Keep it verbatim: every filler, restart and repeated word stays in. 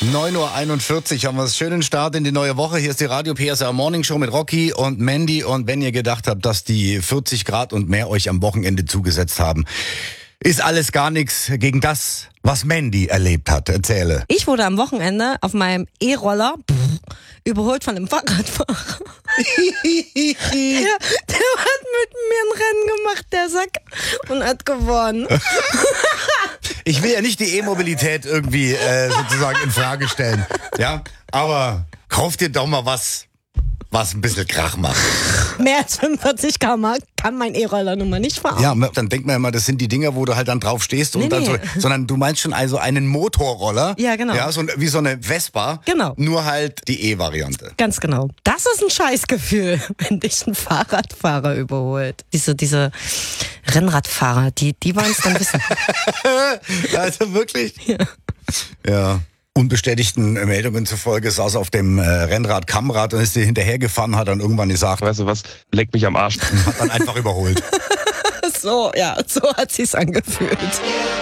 neun Uhr einundvierzig haben wir einen schönen Start in die neue Woche. Hier ist die Radio P S R Morning Show mit Rocky und Mandy. Und wenn ihr gedacht habt, dass die vierzig Grad und mehr euch am Wochenende zugesetzt haben, ist alles gar nichts gegen das, was Mandy erlebt hat. Erzähle. Ich wurde am Wochenende auf meinem E-Roller pff, überholt von einem Fahrradfahrer. der, der hat mit mir ein Rennen gemacht, der Sack, und hat gewonnen. Ich will ja nicht die E-Mobilität irgendwie äh, sozusagen in Frage stellen. Ja, aber kauf dir doch mal was, was ein bisschen Krach macht. Mehr als fünfundvierzig Kilometer pro Stunde kann mein E-Roller nun mal nicht fahren. Ja, dann denkt man immer, das sind die Dinger, wo du halt dann drauf stehst und Nee, dann so, nee. sondern du meinst schon also einen Motorroller. Ja, genau. Ja, so wie so eine Vespa. Genau. Nur halt die E-Variante. Ganz genau. Das ist ein Scheißgefühl, wenn dich ein Fahrradfahrer überholt. Diese, diese Rennradfahrer, die, die wollen es dann wissen. Also wirklich? Ja. Ja. Unbestätigten Meldungen zufolge saß auf dem äh, Rennrad Kammrad und ist dir hinterhergefahren, hat dann irgendwann gesagt, Weißt du was? Leck mich am Arsch. hat dann einfach überholt. So, ja, so hat sich's angefühlt.